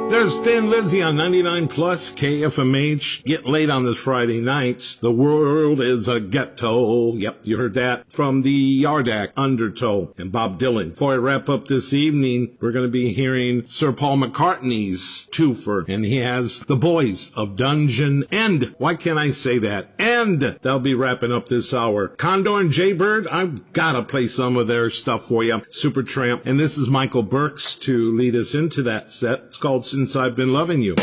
There's Thin Lizzy on 99 Plus KFMH. Getting late on this Friday night. The world is a ghetto. Yep, you heard that from the Yard Act, Undertow, and Bob Dylan. Before I wrap up this evening, we're going to be hearing Sir Paul McCartney's twofer, and he has The Boys of Dungeon End. Why can't I say that? End. That'll be wrapping up this hour. Condor and Jaybird, I've got to play some of their stuff for you. Supertramp. And this is Michael Burks to lead us into that set. It's called Since I've Been Loving You.